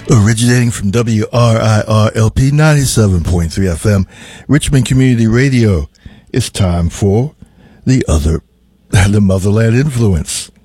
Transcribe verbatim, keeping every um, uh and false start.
Originating from W R I R L P ninety-seven point three F M, Richmond Community Radio, it's time for the other, the Motherland Influence.